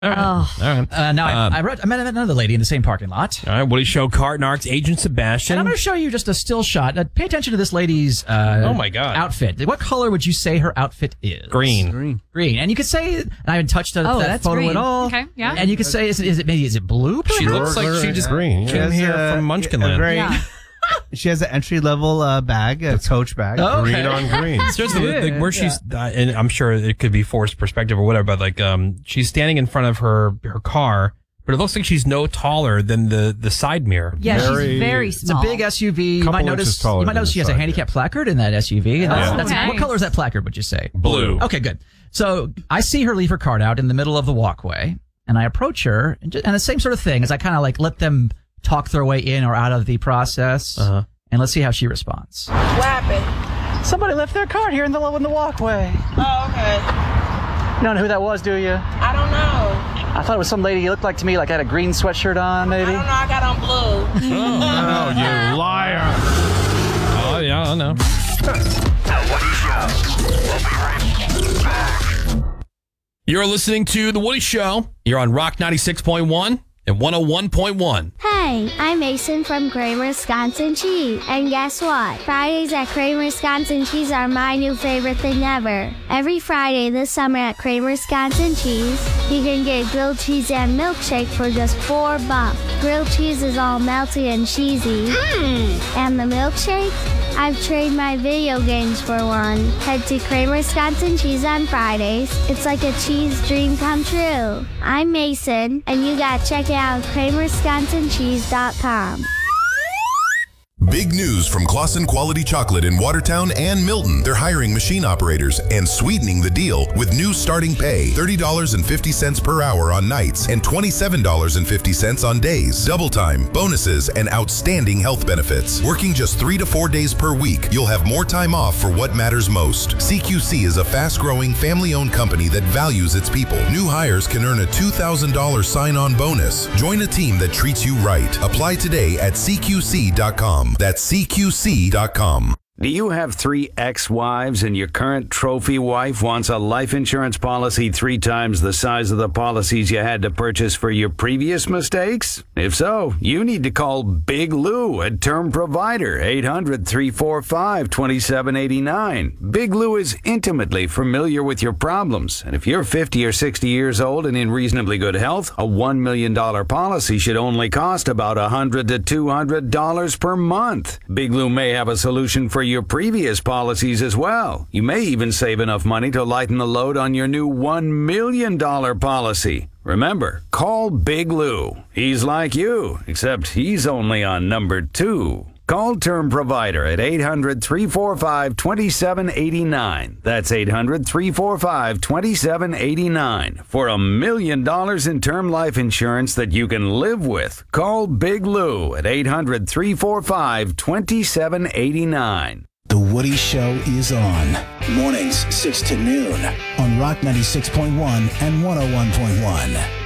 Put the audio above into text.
All right. Oh. All right. I met another lady in the same parking lot. All right. Woody Show, Cart Narcs, Agent Sebastian. And I'm going to show you just a still shot. Pay attention to this lady's oh my God. outfit. What color would you say her outfit is? Green. Green. And you could say, and I haven't touched that that's photo green. at all. Okay, yeah. And you could say, is it blue? She looks like she just green. came here from Munchkinland. Yeah. She has an entry-level bag, a coach bag. Oh, okay. Green on green. Seriously, like where she's, and I'm sure it could be forced perspective or whatever, but like, she's standing in front of her car, but it looks like she's no taller than the side mirror. Yeah, Very- she's very It's a small. big SUV. You Couple might inches notice. taller You might than notice the she has a side, handicap placard in that SUV. And Yeah. that's, Okay. what color is that placard? Would you say? Blue. Okay, good. So I see her leave her card out in the middle of the walkway, and I approach her, and the same sort of thing as I kind of like let them talk their way in or out of the process, and let's see how she responds. What happened? Somebody left their card here in the walkway. Oh, okay. You don't know who that was, do you? I don't know. I thought it was some lady you looked like to me, like had a green sweatshirt on, maybe. I don't know. I got on blue. Oh, you liar. Oh, yeah, I know. You're listening to The Woody Show. You're on Rock 96.1 and 101.1. Hey, I'm Mason from Kramer Wisconsin Cheese. And guess what? Fridays at Kramer Wisconsin Cheese are my new favorite thing ever. Every Friday this summer at Kramer Wisconsin Cheese, you can get grilled cheese and milkshake for just $4. Grilled cheese is all melty and cheesy. And the milkshake? I've traded my video games for one. Head to Kramer Wisconsin Cheese on Fridays. It's like a cheese dream come true. I'm Mason, and you gotta check it out at KramerWisconsinCheese.com. Big news from Claussen Quality Chocolate in Watertown and Milton. They're hiring machine operators and sweetening the deal with new starting pay, $30.50 per hour on nights and $27.50 on days. Double time, bonuses, and outstanding health benefits. Working just 3 to 4 days per week, you'll have more time off for what matters most. CQC is a fast-growing, family-owned company that values its people. New hires can earn a $2,000 sign-on bonus. Join a team that treats you right. Apply today at CQC.com. That's CQC.com. Do you have 3 ex-wives and your current trophy wife wants a life insurance policy 3 times the size of the policies you had to purchase for your previous mistakes? If so, you need to call Big Lou at Term Provider, 800-345-2789. Big Lou is intimately familiar with your problems, and if you're 50 or 60 years old and in reasonably good health, a $1 million policy should only cost about $100 to $200 per month. Big Lou may have a solution for your previous policies as well. You may even save enough money to lighten the load on your new $1 million policy. Remember, call Big Lou. He's like you, except he's only on number 2. Call Term Provider at 800-345-2789. That's 800-345-2789 for $1 million in term life insurance that you can live with. Call Big Lou at 800-345-2789. The Woody Show is on. Mornings, 6 to noon on Rock 96.1 and 101.1.